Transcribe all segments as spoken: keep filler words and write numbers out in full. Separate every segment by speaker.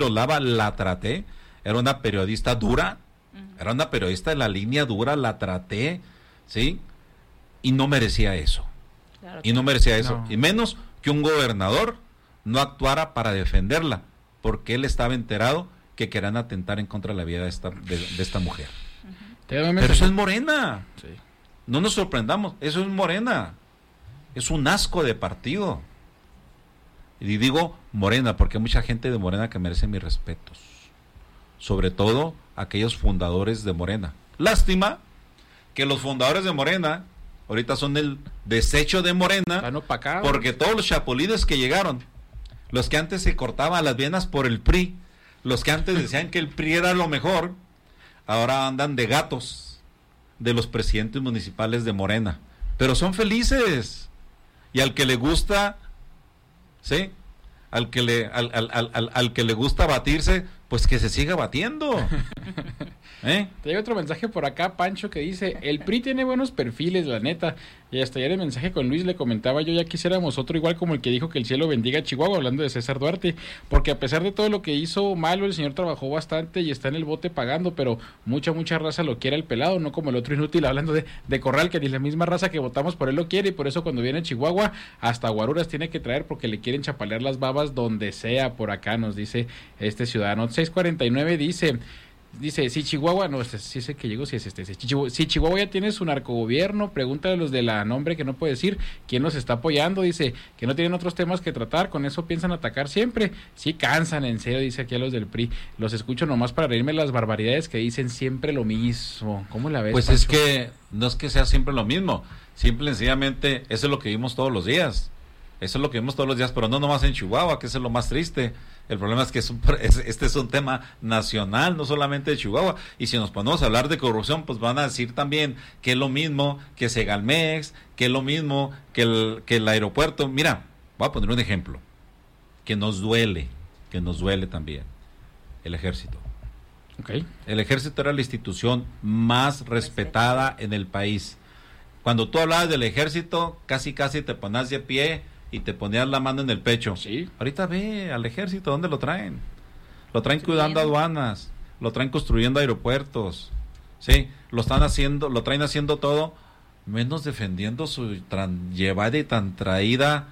Speaker 1: Lava la traté, era una periodista dura, uh-huh. era una periodista de la línea dura, la traté, ¿sí? Y no merecía eso. Claro y no merecía eso. No. Y menos que un gobernador no actuara para defenderla, porque él estaba enterado que querían atentar en contra de la vida de esta, de, de esta mujer. Uh-huh. Pero eso es Morena. Sí. No nos sorprendamos, eso es Morena. Es un asco de partido. Y digo Morena porque hay mucha gente de Morena que merece mis respetos. Sobre todo aquellos fundadores de Morena. Lástima que los fundadores de Morena ahorita son el desecho de Morena, porque todos los chapulines que llegaron, los que antes se cortaban las venas por el P R I, los que antes decían que el P R I era lo mejor, ahora andan de gatos de los presidentes municipales de Morena. Pero son felices. Y al que le gusta, ¿sí? Al que le, al, al, al, al que le gusta batirse, pues que se siga batiendo. ¿Eh?
Speaker 2: Te llega otro mensaje por acá, Pancho, que dice: el P R I tiene buenos perfiles, la neta. Y hasta ayer el mensaje con Luis le comentaba yo, ya quisiéramos otro igual como el que dijo que el cielo bendiga a Chihuahua, hablando de César Duarte, porque a pesar de todo lo que hizo malo, el señor trabajó bastante y está en el bote pagando, pero mucha, mucha raza lo quiere el pelado, no como el otro inútil, hablando de, de Corral, que ni la misma raza que votamos por él lo quiere, y por eso cuando viene a Chihuahua, hasta guaruras tiene que traer porque le quieren chapalear las babas donde sea por acá, nos dice este ciudadano. seis cuarenta y nueve dice... Dice, si Chihuahua, no, este, si ese que llegó, si es este, si Chihuahua, si Chihuahua ya tiene su narcogobierno, pregúntale a los de la nombre que no puede decir, quién los está apoyando, dice, que no tienen otros temas que tratar, con eso piensan atacar siempre, sí cansan, en serio, dice aquí a los del P R I, los escucho nomás para reírme las barbaridades que dicen siempre lo mismo. ¿Cómo la ves,
Speaker 1: Pues
Speaker 2: Pancho?
Speaker 1: Es que, no es que sea siempre lo mismo, simple y sencillamente, eso es lo que vimos todos los días, eso es lo que vimos todos los días, pero no nomás en Chihuahua, que eso es lo más triste. El problema es que es un, es, este es un tema nacional, no solamente de Chihuahua. Y si nos ponemos a hablar de corrupción, pues van a decir también que es lo mismo que Segalmex, que es lo mismo que el, que el aeropuerto. Mira, voy a poner un ejemplo que nos duele, que nos duele también. El ejército.
Speaker 2: Okay.
Speaker 1: El ejército era la institución más respetada en el país. Cuando tú hablabas del ejército, casi casi te ponías de pie y te ponías la mano en el pecho.
Speaker 2: Sí.
Speaker 1: Ahorita ve al ejército, ¿dónde lo traen? Lo traen cuidando aduanas, lo traen construyendo aeropuertos, sí, lo están haciendo, lo traen haciendo todo, menos defendiendo su tan llevada y tan traída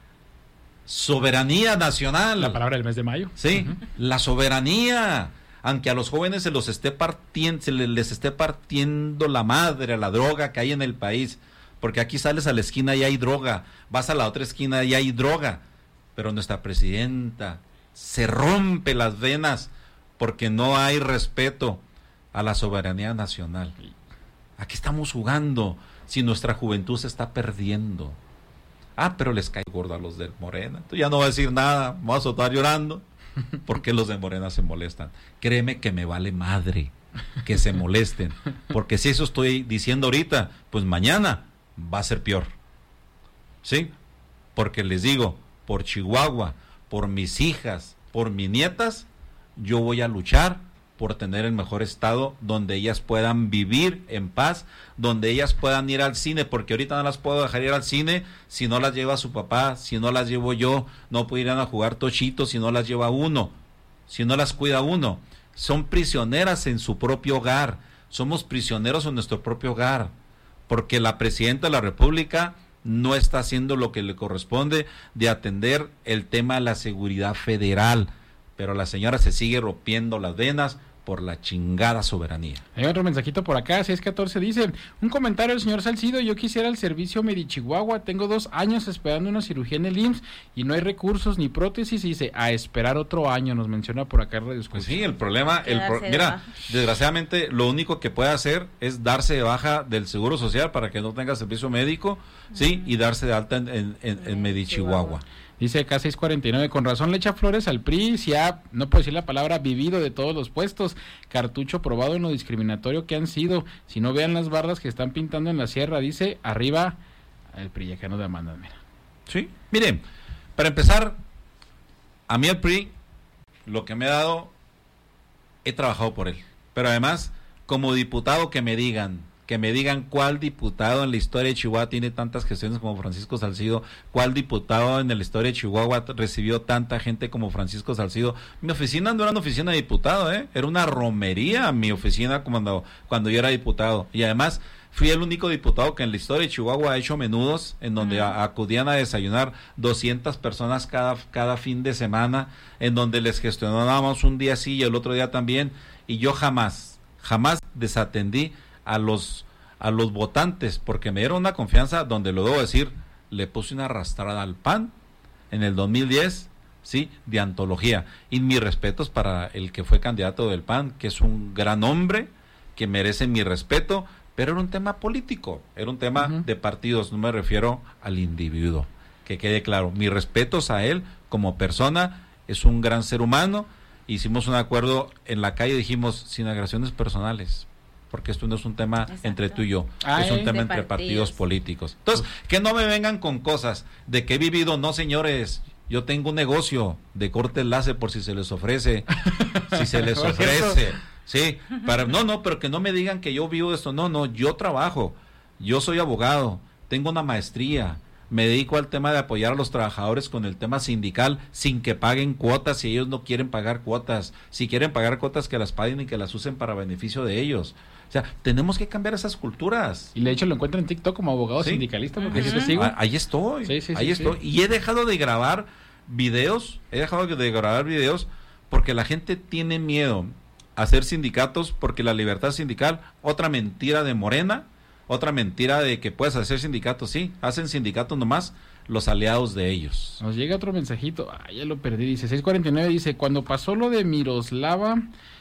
Speaker 1: soberanía nacional.
Speaker 2: La palabra del mes de mayo.
Speaker 1: Sí,
Speaker 2: uh-huh.
Speaker 1: La soberanía. Aunque a los jóvenes se los esté partiendo, se les, les esté partiendo la madre, la droga que hay en el país. Porque aquí sales a la esquina y hay droga, vas a la otra esquina y hay droga, pero nuestra presidenta se rompe las venas porque no hay respeto a la soberanía nacional. Aquí estamos jugando, si nuestra juventud se está perdiendo. Ah, pero les cae gordo a los de Morena, tú ya no vas a decir nada, vamos a estar llorando, porque los de Morena se molestan. Créeme que me vale madre que se molesten, porque si eso estoy diciendo ahorita, pues mañana va a ser peor, ¿sí? Porque les digo, por Chihuahua, por mis hijas, por mis nietas, yo voy a luchar por tener el mejor estado donde ellas puedan vivir en paz, donde ellas puedan ir al cine, porque ahorita no las puedo dejar ir al cine si no las lleva su papá, si no las llevo yo, no puedo ir a jugar tochitos si no las lleva uno, si no las cuida uno. Son prisioneras en su propio hogar, somos prisioneros en nuestro propio hogar, porque la presidenta de la República no está haciendo lo que le corresponde de atender el tema de la seguridad federal, pero la señora se sigue rompiendo las venas por la chingada soberanía.
Speaker 2: Hay otro mensajito por acá, seis catorce dice, un comentario del señor Salcido, yo quisiera el servicio Medichihuahua, tengo dos años esperando una cirugía en el I M S S y no hay recursos ni prótesis, y dice, a esperar otro año, nos menciona por acá Radio Escucha.
Speaker 1: Pues sí, el problema, el pro, mira, desgraciadamente lo único que puede hacer es darse de baja del Seguro Social para que no tenga servicio médico, uh-huh. sí, y darse de alta en, en, en, en Medichihuahua.
Speaker 2: Dice acá seis cuarenta y nueve, con razón le echa flores al P R I, si ha, no puedo decir la palabra, vivido de todos los puestos, cartucho probado en lo discriminatorio que han sido, si no vean las bardas que están pintando en la sierra, dice, arriba, el P R I, ya que nos demandan, mira.
Speaker 1: Sí, miren, para empezar, a mí el P R I, lo que me ha dado, he trabajado por él, pero además, como diputado que me digan, que me digan cuál diputado en la historia de Chihuahua tiene tantas gestiones como Francisco Salcido, cuál diputado en la historia de Chihuahua recibió tanta gente como Francisco Salcido. Mi oficina no era una oficina de diputado, ¿eh? Era una romería mi oficina cuando, cuando yo era diputado. Y además fui el único diputado que en la historia de Chihuahua ha hecho menudos en donde uh-huh. a, acudían a desayunar doscientas personas cada, cada fin de semana, en donde les gestionábamos un día sí y el otro día también, y yo jamás, jamás desatendí a los a los votantes, porque me dieron una confianza donde, lo debo decir, le puse una arrastrada al P A N en el dos mil diez, sí, de antología, y mis respetos para el que fue candidato del P A N, que es un gran hombre, que merece mi respeto, pero era un tema político, era un tema uh-huh. de partidos, no me refiero al individuo, que quede claro, mis respetos a él como persona, es un gran ser humano. Hicimos un acuerdo en la calle, dijimos, sin agresiones personales, porque esto no es un tema Exacto. entre tú y yo, Ay, es un tema entre partidos. partidos políticos. Entonces, que no me vengan con cosas de que he vivido, no señores, yo tengo un negocio de corte enlace por si se les ofrece, si se les ofrece, sí, para, no, no, pero que no me digan que yo vivo esto, no, no, yo trabajo, yo soy abogado, tengo una maestría, me dedico al tema de apoyar a los trabajadores con el tema sindical sin que paguen cuotas si ellos no quieren pagar cuotas, si quieren pagar cuotas que las paguen y que las usen para beneficio de ellos. O sea, tenemos que cambiar esas culturas.
Speaker 2: Y de hecho lo encuentro en TikTok como abogado ¿Sí? sindicalista, porque uh-huh.
Speaker 1: yo
Speaker 2: te sigo.
Speaker 1: Ahí estoy,
Speaker 2: sí, sí,
Speaker 1: ahí
Speaker 2: sí,
Speaker 1: estoy.
Speaker 2: Sí.
Speaker 1: Y he dejado de grabar videos, he dejado de grabar videos porque la gente tiene miedo a hacer sindicatos, porque la libertad sindical, otra mentira de Morena, otra mentira de que puedes hacer sindicatos, sí, hacen sindicatos nomás los aliados de ellos.
Speaker 2: Nos llega otro mensajito, ah, ya lo perdí, dice seis cuarenta y nueve, dice, cuando pasó lo de Miroslava,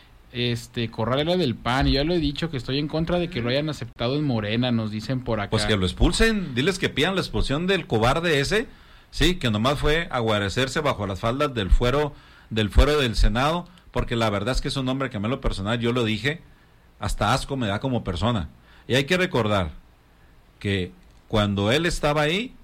Speaker 2: este, Corral era del P A N, y ya lo he dicho que estoy en contra de que lo hayan aceptado en Morena, nos dicen por acá.
Speaker 1: Pues que lo expulsen, diles que pidan la expulsión del cobarde ese, sí, que nomás fue a guarecerse bajo las faldas del fuero, del fuero del Senado, porque la verdad es que es un hombre que a mí en lo personal, yo lo dije, hasta asco me da como persona. Y hay que recordar que cuando él estaba ahí,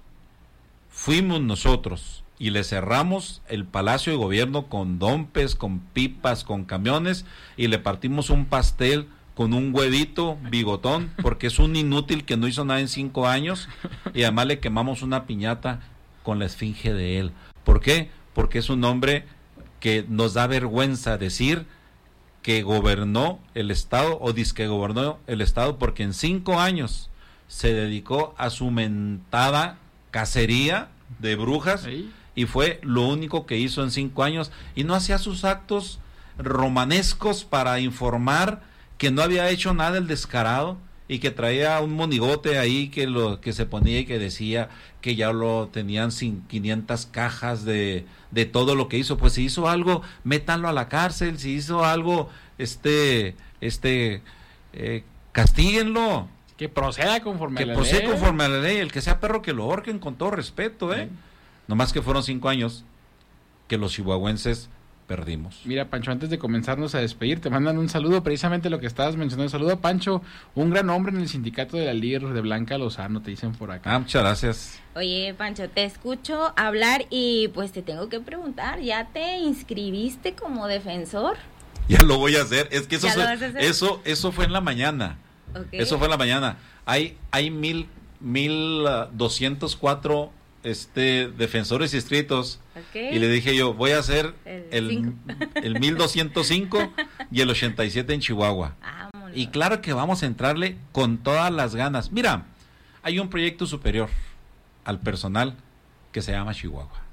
Speaker 1: fuimos nosotros y le cerramos el Palacio de Gobierno con dompes, con pipas, con camiones, y le partimos un pastel con un huevito bigotón, porque es un inútil que no hizo nada en cinco años, y además le quemamos una piñata con la esfinge de él. ¿Por qué? Porque es un hombre que nos da vergüenza decir que gobernó el Estado, o dizque gobernó el Estado, porque en cinco años se dedicó a su mentada cacería de brujas, ¿sí? Y fue lo único que hizo en cinco años, y no hacía sus actos romanescos para informar que no había hecho nada el descarado, y que traía un monigote ahí que lo que se ponía y que decía que ya lo tenían sin quinientas cajas de, de todo lo que hizo. Pues si hizo algo, métanlo a la cárcel. Si hizo algo, este, este, eh, castíguenlo.
Speaker 2: Que proceda conforme
Speaker 1: que
Speaker 2: a la
Speaker 1: proceda
Speaker 2: ley.
Speaker 1: conforme a la ley. El que sea perro, que lo ahorquen con todo respeto, ¿eh? Sí. Nomás que fueron cinco años que los chihuahuenses perdimos.
Speaker 2: Mira, Pancho, antes de comenzarnos a despedir, te mandan un saludo, precisamente lo que estabas mencionando. Saludo a Pancho, un gran hombre en el sindicato de la líder de Blanca Lozano, te dicen por acá.
Speaker 1: Ah, muchas gracias.
Speaker 3: Oye, Pancho, te escucho hablar y pues te tengo que preguntar, ¿ya te inscribiste como defensor?
Speaker 1: Ya lo voy a hacer, es que eso fue, eso, eso fue en la mañana. Okay. Eso fue en la mañana. Hay, hay mil, mil uh, doscientos cuatro este defensores inscritos, okay. Y le dije yo, voy a hacer el, el, el mil doscientos cinco y el ochenta y siete en Chihuahua. Vámonos. Y claro que vamos a entrarle con todas las ganas. Mira, hay un proyecto superior al personal que se llama Chihuahua,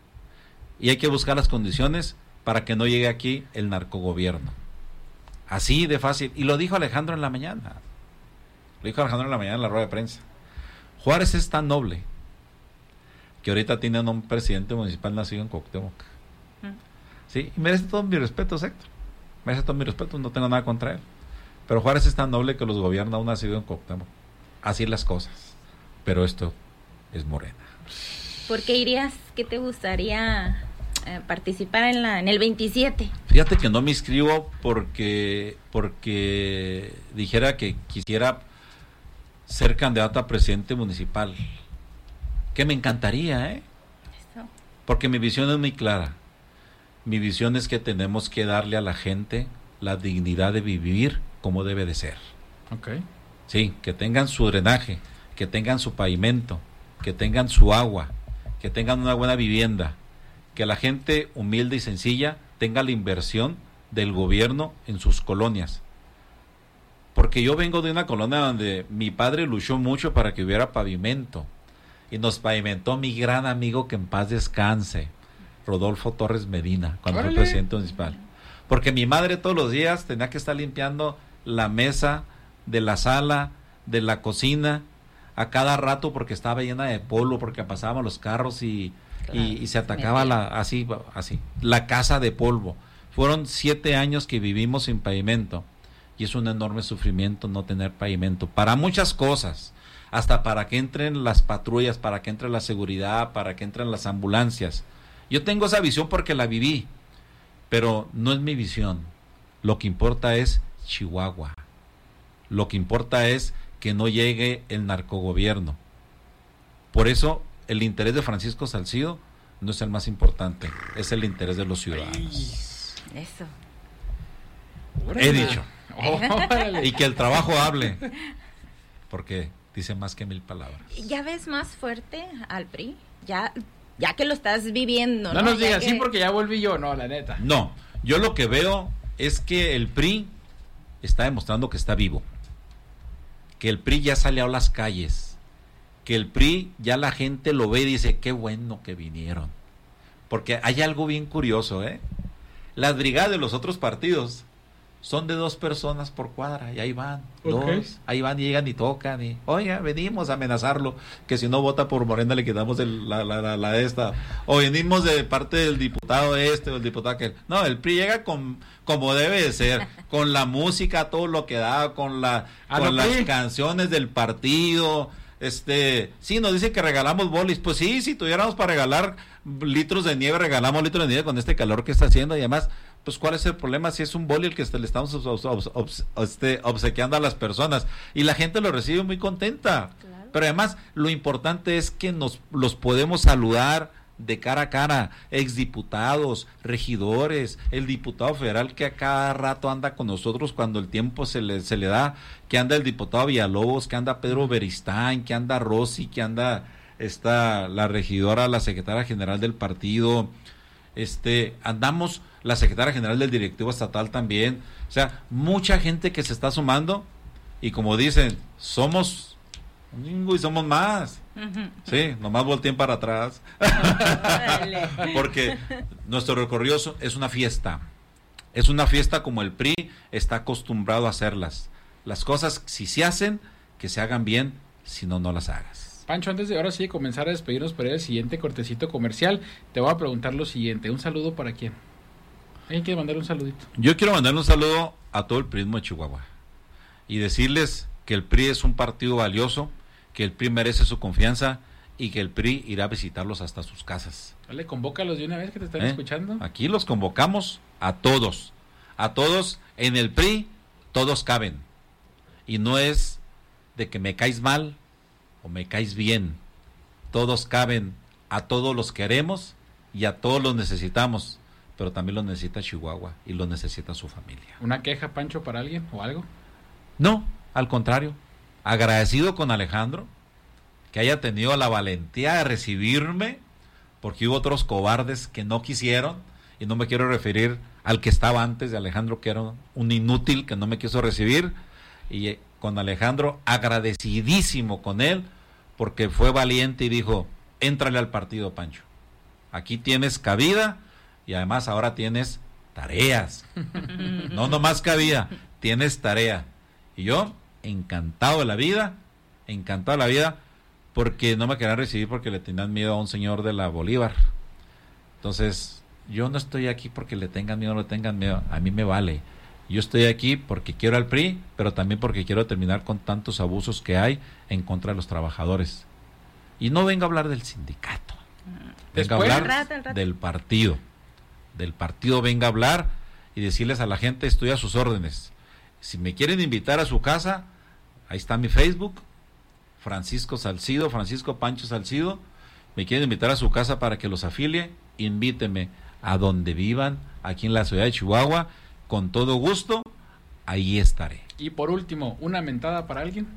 Speaker 1: y hay que buscar las condiciones para que no llegue aquí el narcogobierno. Así de fácil. Y lo dijo Alejandro en la mañana. Lo dijo Alejandro en la mañana en la rueda de prensa. Juárez es tan noble que ahorita tienen un presidente municipal nacido en Cuauhtémoc. Mm. Sí, y merece todo mi respeto, Héctor. Merece todo mi respeto, no tengo nada contra él. Pero Juárez es tan noble que los gobierna un nacido en Cuauhtémoc. Así las cosas. Pero esto es Morena.
Speaker 3: ¿Por qué irías? ¿Qué te gustaría eh, participar en la en el veintisiete?
Speaker 1: Fíjate que no me inscribo porque, porque dijera que quisiera ser candidato a presidente municipal. Que me encantaría, ¿eh? Eso. Porque mi visión es muy clara. Mi visión es que tenemos que darle a la gente la dignidad de vivir como debe de ser.
Speaker 2: Ok.
Speaker 1: Sí, que tengan su drenaje, que tengan su pavimento, que tengan su agua, que tengan una buena vivienda, que la gente humilde y sencilla tenga la inversión del gobierno en sus colonias. Porque yo vengo de una colonia donde mi padre luchó mucho para que hubiera pavimento, y nos pavimentó mi gran amigo, que en paz descanse, Rodolfo Torres Medina, cuando
Speaker 2: ¡Órale!
Speaker 1: fue presidente municipal. Porque mi madre todos los días tenía que estar limpiando la mesa de la sala, de la cocina, a cada rato, porque estaba llena de polvo, porque pasaban los carros y, claro, y, y se atacaba la, así, así, la casa de polvo. Fueron siete años que vivimos sin pavimento, y es un enorme sufrimiento no tener pavimento, para muchas cosas, hasta para que entren las patrullas, para que entre la seguridad, para que entren las ambulancias. Yo tengo esa visión porque la viví, pero no es mi visión. Lo que importa es Chihuahua. Lo que importa es que no llegue el narcogobierno. Por eso el interés de Francisco Salcido no es el más importante, es el interés de los ciudadanos.
Speaker 3: Eso.
Speaker 1: He dicho.
Speaker 2: Órale.
Speaker 1: Y que el trabajo hable, porque dice más que mil palabras.
Speaker 3: ¿Ya ves más fuerte al P R I? Ya, ya que lo estás viviendo,
Speaker 2: No
Speaker 3: ¿no?
Speaker 2: nos
Speaker 3: Ya
Speaker 2: digas
Speaker 3: que...
Speaker 2: así porque ya volví yo, no, la neta.
Speaker 1: No, yo lo que veo es que el P R I está demostrando que está vivo, que el P R I ya salió a las calles, que el P R I ya la gente lo ve y dice, qué bueno que vinieron. Porque hay algo bien curioso, ¿eh? Las brigadas de los otros partidos son de dos personas por cuadra, y ahí van,
Speaker 2: Okay.
Speaker 1: dos, ahí van y llegan y tocan, y, oiga, venimos a amenazarlo, que si no vota por Morena le quitamos el, la, la, la, la esta, o venimos de parte del diputado este o el diputado aquel. No, el P R I llega con, como debe de ser, con la música, todo lo que da, con la,
Speaker 2: Ah,
Speaker 1: con
Speaker 2: no,
Speaker 1: las
Speaker 2: P R I.
Speaker 1: canciones del partido. Este, sí, nos dicen que regalamos bolis, pues sí, si tuviéramos para regalar litros de nieve, regalamos litros de nieve con este calor que está haciendo, y además, pues cuál es el problema si es un boli el que le estamos obs, obs, obs, este, obsequiando a las personas, y la gente lo recibe muy contenta. Claro. Pero además lo importante es que nos los podemos saludar de cara a cara, exdiputados, regidores, el diputado federal que a cada rato anda con nosotros cuando el tiempo se le, se le da, que anda el diputado Villalobos, que anda Pedro Beristain, que anda Rossi, que anda esta, la regidora, la secretaria general del partido, este, andamos la secretaria general del directivo estatal también, o sea, mucha gente que se está sumando, y como dicen, somos y somos más. Uh-huh. Sí, nomás volteen para atrás. Porque nuestro recorrido es una fiesta. Es una fiesta como el P R I está acostumbrado a hacerlas. Las cosas, si se hacen, que se hagan bien, si no, no las hagas.
Speaker 2: Pancho, antes de ahora sí comenzar a despedirnos para el siguiente cortecito comercial, te voy a preguntar lo siguiente. ¿Un saludo para quién? ¿Alguien quiere mandar un saludito?
Speaker 1: Yo quiero mandarle un saludo a todo el PRIismo de Chihuahua y decirles que el P R I es un partido valioso, que el P R I merece su confianza y que el P R I irá a visitarlos hasta sus casas.
Speaker 2: Dale, convócalos de una vez que te están
Speaker 1: ¿Eh?
Speaker 2: escuchando.
Speaker 1: Aquí los convocamos a todos, a todos. En el P R I todos caben, y no es de que me caes mal o me caes bien, todos caben, a todos los queremos y a todos los necesitamos, pero también los necesita Chihuahua y los necesita su familia.
Speaker 2: ¿Una queja, Pancho, para alguien o algo?
Speaker 1: No, al contrario, agradecido con Alejandro que haya tenido la valentía de recibirme, porque hubo otros cobardes que no quisieron, y no me quiero referir al que estaba antes de Alejandro, que era un inútil que no me quiso recibir, y con Alejandro agradecidísimo con él, porque fue valiente y dijo, éntrale al partido, Pancho, aquí tienes cabida, y además ahora tienes tareas, no nomás cabida, tienes tarea. Y yo, encantado de la vida, encantado de la vida, porque no me querían recibir porque le tenían miedo a un señor de la Bolívar. Entonces, yo no estoy aquí porque le tengan miedo o no le tengan miedo, a mí me vale. Yo estoy aquí porque quiero al P R I, pero también porque quiero terminar con tantos abusos que hay en contra de los trabajadores. Y no vengo a hablar del sindicato, vengo a hablar
Speaker 3: rato, rato.
Speaker 1: del partido. Del partido venga a hablar y decirles a la gente, estoy a sus órdenes. Si me quieren invitar a su casa, ahí está mi Facebook, Francisco Salcido, Francisco Pancho Salcido. Me quieren invitar a su casa para que los afilie, invíteme a donde vivan, aquí en la ciudad de Chihuahua, con todo gusto, ahí estaré.
Speaker 2: Y por último, ¿una mentada para alguien?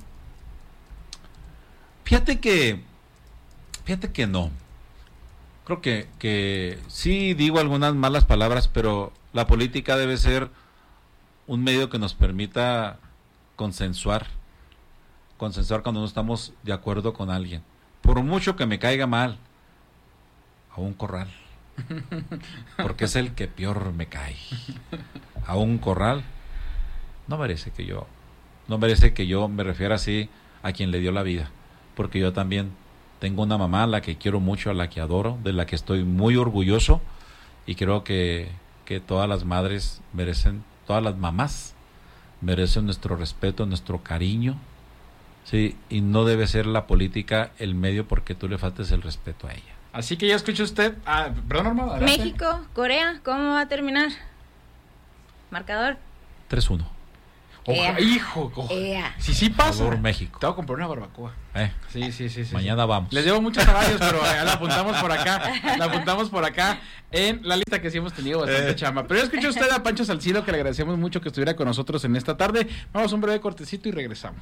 Speaker 1: Fíjate que, fíjate que no. Creo que, que sí digo algunas malas palabras, pero la política debe ser un medio que nos permita consensuar, consensuar cuando no estamos de acuerdo con alguien. Por mucho que me caiga mal, a un corral, porque es el que peor me cae. A un corral, no merece que yo, no merece que yo me refiera así a quien le dio la vida, porque yo también tengo una mamá a la que quiero mucho, a la que adoro, de la que estoy muy orgulloso, y creo que, que todas las madres merecen, todas las mamás merecen nuestro respeto, nuestro cariño, sí, y no debe ser la política el medio porque tú le faltes el respeto a ella.
Speaker 2: Así que ya escucha usted, ah, perdón, Norma, adelante.
Speaker 3: México, Corea, ¿cómo va a terminar? Marcador.
Speaker 1: tres uno.
Speaker 2: Oja, hijo, ojo.
Speaker 3: Ea.
Speaker 2: Si sí pasa,
Speaker 1: Favor, México.
Speaker 2: te voy a comprar una barbacoa.
Speaker 1: Eh,
Speaker 2: Sí, sí, sí, sí.
Speaker 1: mañana
Speaker 2: sí.
Speaker 1: vamos.
Speaker 2: Les debo muchos salarios, pero eh, la apuntamos por acá. La apuntamos por acá en la lista que sí hemos tenido bastante
Speaker 1: Eh.
Speaker 2: chamba. Pero ya escuchó usted a Pancho Salcido, que le agradecemos mucho que estuviera con nosotros en esta tarde. Vamos a un breve cortecito y regresamos.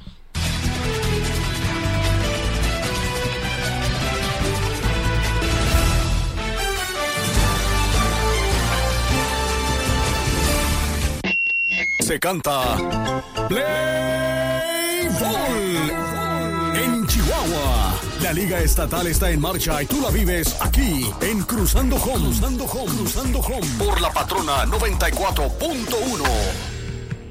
Speaker 4: Se canta Play Ball en Chihuahua. La Liga Estatal está en marcha y tú la vives aquí en Cruzando Home. Cruzando Home. Cruzando Home. Por la Patrona noventa y cuatro punto uno.